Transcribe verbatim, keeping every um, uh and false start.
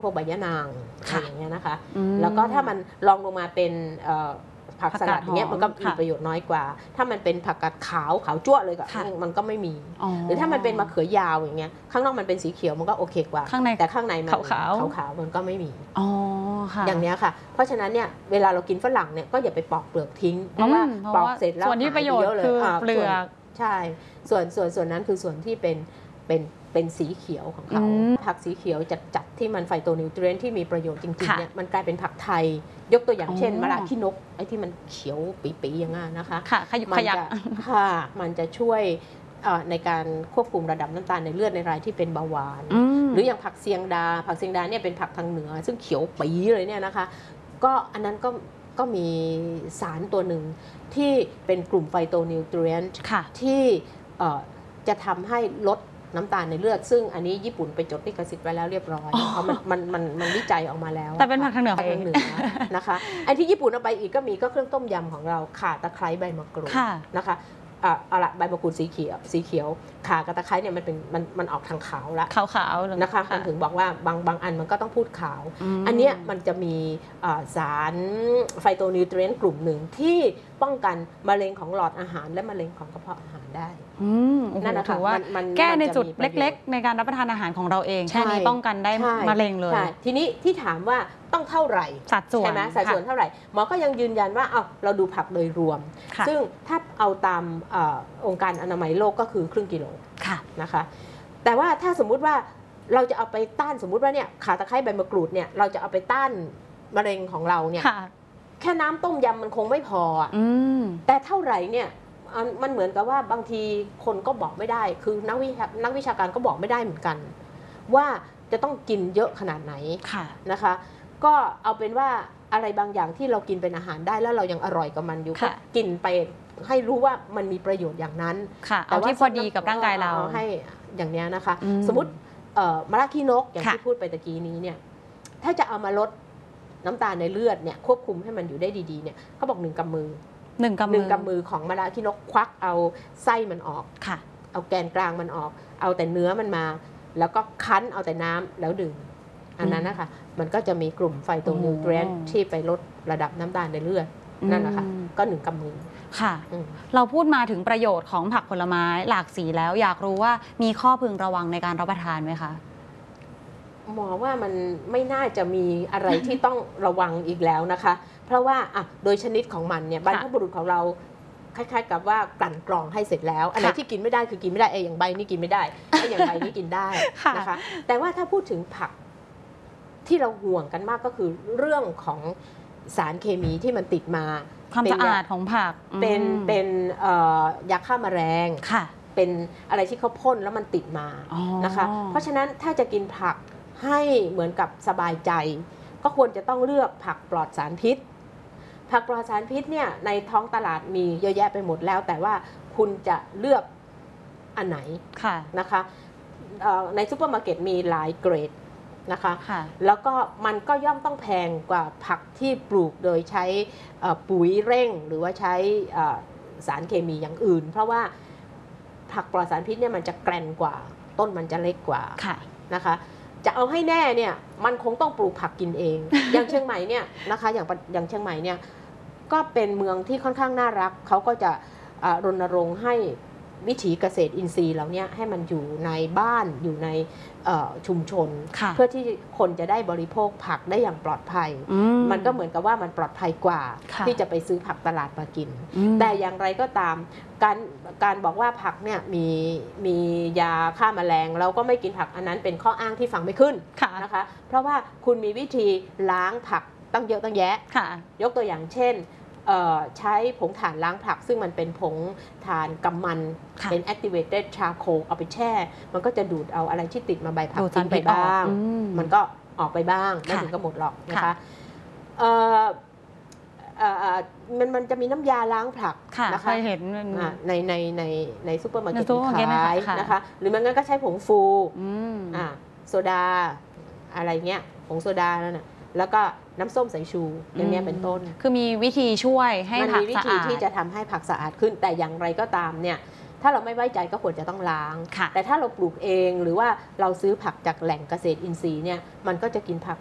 พวกใบยะนางอะไรอย่างเงี้ยนะคะแล้วก็ถ้ามันลองลงมาเป็นผักสลัดอย่างเงี้ยมันก็มีประโยชน์น้อยกว่าถ้ามันเป็นผักกาดขาวขาวจั่วเลยก็มันก็ไม่มีหรือถ้ามันเป็นมะเขือยาวอย่างเงี้ยข้างนอกมันเป็นสีเขียวมันก็โอเคกว่าแต่ข้างในมันขาวขาวมันก็ไม่มีอย่างเนี้ยค่ะเพราะฉะนั้นเนี่ยเวลาเรากินฝรั่งเนี่ยก็อย่าไปปอกเปลือกทิ้งเพราะว่าปอกเสร็จแล้วส่วนที่ประโยชน์คือเปลือกใช่ส่วนส่วนส่วนนั้นคือส่วนที่เป็นเป็นเป็นสีเขียวของเขาผักสีเขียวจัดจัดที่มันไฟโตนิวทรีนที่มีประโยชน์จริงๆเนี่ยมันกลายเป็นผักไทยยกตัวอย่างเช่นมะระขี้นกไอ้ที่มันเขียวปีๆอย่างนั้นนะคะค่ะขยุกขยักค่ะมันจะช่วยในการควบคุมระดับน้ำตาลในเลือดในรายที่เป็นเบาหวานหรืออย่างผักเซียงดาผักเซียงดาเนี่ยเป็นผักทางเหนือซึ่งเขียวปีเลยเนี่ยนะคะก็อันนั้นก็ก็มีสารตัวหนึ่งที่เป็นกลุ่มไฟโตนิวทรีนที่จะทำให้ลดน้ำตาลในเลือดซึ่งอันนี้ญี่ปุ่นไปจดลิขสิทธิ์ไว้แล้วเรียบร้อยเพราะมันมันมันมันวิจัยออกมาแล้วแต่เป็นผักทางเหนือทางเหนือนะคะไอ้ที่ญี่ปุ่นเอาไปอีกก็มีก็เครื่องต้มยำของเราข่าตะไคร้ใบมะกรูดนะคะเอาละใบมะกรูดสีเขียวสีเขียวข่ากับตะไคร้เนี่ยมันเป็นมันมันออกทางขาวแล้วขาวๆนะคะมันถึงบอกว่าบางบางอันมันก็ต้องพูดขาวอันเนี้ยมันจะมีสารไฟโตนิวทรีนกลุ่มหนึ่งที่ป้องกันมะเร็งของหลอดอาหารและมะเร็งของกระเพาะอาหารได้นั่นนะคะว่าแก้ในจุดเล็กๆในการรับประทานอาหารของเราเองแค่นี้ป้องกันได้มะเร็งเลยทีนี้ที่ถามว่าต้องเท่าไหร่สัดส่วนใช่ไหมสัดส่วนเท่าไหร่หมอก็ยังยืนยันว่าเอาเราดูผักโดยรวมซึ่งถ้าเอาตามองค์การอนามัยโลกก็คือครึ่งกิโลนะคะแต่ว่าถ้าสมมุติว่าเราจะเอาไปต้านสมมุติว่าเนี่ยข่าตะไคร้ใบมะกรูดเนี่ยเราจะเอาไปต้านมะเร็งของเราเนี่ยแค่น้ำต้มยำมันคงไม่พอแต่เท่าไหร่เนี่ยมันเหมือนกับว่าบางทีคนก็บอกไม่ได้คือนักวิชานักวิชาการก็บอกไม่ได้เหมือนกันว่าจะต้องกินเยอะขนาดไหนนะคะก็เอาเป็นว่าอะไรบางอย่างที่เรากินเป็นอาหารได้แล้วเรายังอร่อยกับมันอยู่ก็กินไปให้รู้ว่ามันมีประโยชน์อย่างนั้นแต่ว่าที่พอดีกับร่างกายเราให้อย่างนี้นะคะสมมติมะระขี้นกอย่างที่พูดไปตะกี้นี้เนี่ยถ้าจะเอามาลดน้ำตาลในเลือดเนี่ยควบคุมให้มันอยู่ได้ดีๆเนี่ยเขาบอกหนึ่งกำมือหนึ่งกำมือหนึ่งกำมือของมะระขี้นกควักเอาไส้มันออกเอาแกนกลางมันออกเอาแต่เนื้อมันมาแล้วก็คั้นเอาแต่น้ำแล้วดื่มอันนั้นนะคะมันก็จะมีกลุ่มไฟโตนิวทรีนที่ไปลดระดับน้ำตาลในเลือดนั่นแหละค่ะก็หนึ่งกำมือค่ะเราพูดมาถึงประโยชน์ของผักผลไม้หลากสีแล้วอยากรู้ว่ามีข้อพึงระวังในการรับประทานไหมคะหมอว่ามันไม่น่าจะมีอะไรที่ต้องระวังอีกแล้วนะคะเพราะว่าอ่ะโดยชนิดของมันเนี่ยบรรพบุรุษของเราคล้ายๆกับว่ากลั่นกรองให้เสร็จแล้วอันไหนที่กินไม่ได้คือกินไม่ได้ไอ้อย่างใบนี่กินไม่ได้ไอ้อย่างใบนี่กินได้นะคะแต่ว่าถ้าพูดถึงผักที่เราห่วงกันมากก็คือเรื่องของสารเคมีที่มันติดมาความสะอาดของผักเป็นเป็นยาฆ่าแมลงเป็นอะไรที่เขาพ่นแล้วมันติดมานะคะเพราะฉะนั้นถ้าจะกินผักให้เหมือนกับสบายใจก็ควรจะต้องเลือกผักปลอดสารพิษผักปลอดสารพิษเนี่ยในท้องตลาดมีเยอะแยะไปหมดแล้วแต่ว่าคุณจะเลือกอันไหนนะคะในซูเปอร์มาร์เก็ตมีหลายเกรดนะคะแล้วก็มันก็ย่อมต้องแพงกว่าผักที่ปลูกโดยใช้ปุ๋ยเร่งหรือว่าใช้สารเคมีอย่างอื่นเพราะว่าผักปลอดสารพิษเนี่ยมันจะแกร่งกว่าต้นมันจะเล็กกว่านะคะจะเอาให้แน่เนี่ยมันคงต้องปลูกผักกินเอง อย่างเชียงใหม่เนี่ยนะคะอย่างอย่างเชียงใหม่เนี่ยก็เป็นเมืองที่ค่อนข้างน่ารักเขาก็จะรณรงค์ให้วิถีเกษตรอินทรีย์เหล่านี้ให้มันอยู่ในบ้านอยู่ในชุมชนเพื่อที่คนจะได้บริโภคผักได้อย่างปลอดภัยมันก็เหมือนกับว่ามันปลอดภัยกว่าที่จะไปซื้อผักตลาดมากินแต่อย่างไรก็ตามการการบอกว่าผักเนี่ยมีมียาฆ่าแมลงเราก็ไม่กินผักอันนั้นเป็นข้ออ้างที่ฟังไม่ขึ้นนะคะเพราะว่าคุณมีวิธีล้างผักตั้งเยอะตั้งแยะยกตัวอย่างเช่นใช้ผงถ่านล้างผักซึ่งมันเป็นผงถ่านกำมันเป็น activated charcoal เอาไปแช่มันก็จะดูดเอาอะไรที่ติดมาใบผักทิ้งไปบ้างมันก็ออกไปบ้างไม่ถึงก็หมดหรอกนะคะมันมันจะมีน้ำยาล้างผักนะคะเคยเห็นในในในในซูเปอร์มาร์เก็ตขายนะคะหรือมันงั้นก็ใช้ผงฟูโซดาอะไรเงี้ยผงโซดานั่นน่ะแล้วก็น้ำส้มสายชูอย่างนี้เป็นต้นคือมีวิธีช่วยให้ผักสะอาดมันมีวิธีที่จะทำให้ผักสะอาดขึ้นแต่อย่างไรก็ตามเนี่ยถ้าเราไม่ไว้ใจก็ควรจะต้องล้างค่ะแต่ถ้าเราปลูกเองหรือว่าเราซื้อผักจากแหล่งเกษตรอินทรีย์เนี่ยมันก็จะกินผัก